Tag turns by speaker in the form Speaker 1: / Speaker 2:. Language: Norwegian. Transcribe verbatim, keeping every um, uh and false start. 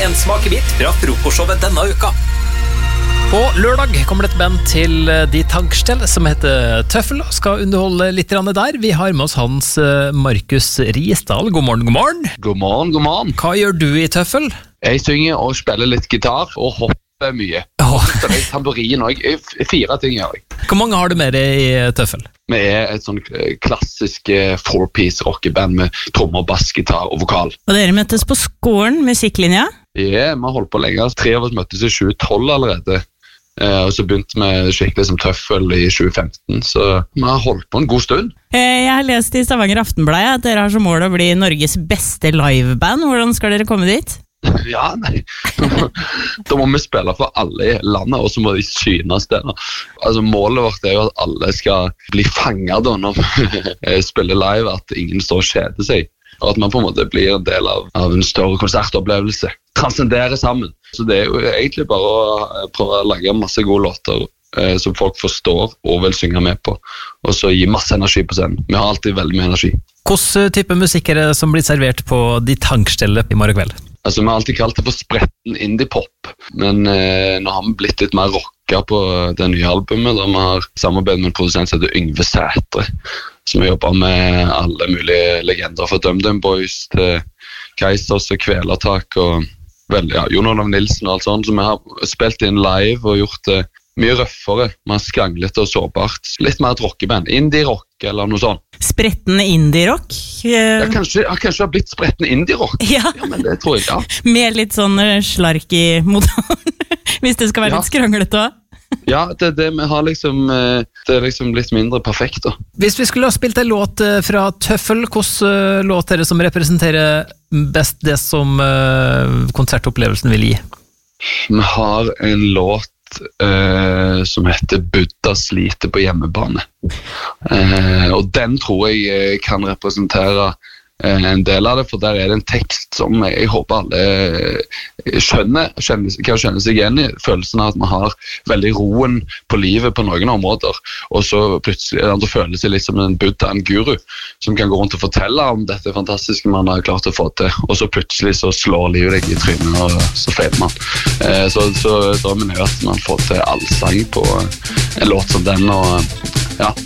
Speaker 1: en smakebit fra frokostshowet denne uka. På lørdag kommer det et band til De Tankstell som heter Tøffel og skal underholde litt der. Vi har med oss Hans Markus Risdal. God morgen, god morgen.
Speaker 2: God morgen, god morgen.
Speaker 1: Hva gjør du i Tøffel?
Speaker 2: Jeg synger og spiller litt gitar og hopper mye. Oh. Jeg spiller tamburin også. Fire ting gjør jeg.
Speaker 1: Hvor mange har du med deg i Tøffel?
Speaker 2: Vi er et sånn klassisk four-piece rockeband med trommer, bass, gitar og vokal.
Speaker 3: Og dere møttes på skolen, musikklinja?
Speaker 2: Ja, vi har holdt på lenge. Tre av oss møttes i tjue tolv allerede. Og så begynte vi skikkelig som Tøffel i tjue femten, så vi har holdt på en god stund.
Speaker 3: Jeg har lest i Stavanger Aftenblad at dere har som mål å bli Norges beste liveband. Hvordan skal dere komme dit?
Speaker 2: Ja, nei. Da må vi spille for alle i landet, og så må de synes det. Altså, målet vårt er jo at alle skal bli fanget da når vi spiller live, at ingen står og kjeder seg. Og at man på en måte blir en del av, av en større konsertopplevelse. Transcendere sammen. Så det er jo egentlig bare å prøve å lage masse gode låter eh, som folk forstår og vil synge med på. Og så gi masse energi på scenen. Vi har alltid veldig mye energi.
Speaker 1: Hvilken type musikk er det som blir servert på De Tankstelle i morgen kveld?
Speaker 2: Altså, vi har alltid kalt det for spretten indie-pop, men eh, nå har vi blitt litt mer rocka på det nye albumet, der vi har samarbeidet med en produsent som heter Yngve Sætre, som har jobbet med alle mulige legender fra DumDum Boys til Keisers og Kvelertak og vel, ja, Jon Olav Nilsen og alt sånt, så vi har spilt inn live og gjort det mye røffere, mer skranglet og sårbart. Litt mer et rockeband, indie-rock eller noe sånt.
Speaker 3: Spretten indie-rock?
Speaker 2: Ja, kanskje, ja, kanskje det har blitt spretten indie-rock.
Speaker 3: Ja.
Speaker 2: Ja, men det tror jeg, ja.
Speaker 3: Med litt sånn slark i motoren, hvis det skal være
Speaker 2: ja.
Speaker 3: Litt skranglete også.
Speaker 2: Ja, det, det, vi har liksom, det er liksom litt mindre perfekt da.
Speaker 1: Hvis vi skulle ha spilt en låt fra Tøffel, hvilken låt er det som representerer best det som konsertopplevelsen vil gi?
Speaker 2: Vi har en låt Uh, som heter Buddha sliter på hjemmebane, uh, og den tror jeg kan representere uh, en del av det, for der er det en tekst som jeg, jeg håper alle skjønner, skjønner, kan skjønne seg igjen i, følelsen av at man har veldig roen på livet på noen områder, og så plutselig det føles det litt som en Buddha, en guru, som kan gå rundt og fortelle om dette fantastiske man har klart å få til, og så plutselig så slår livet deg i trynet, og så feiler man. Eh, så, så drømmen er at man får til allsang på en låt som den, og ja,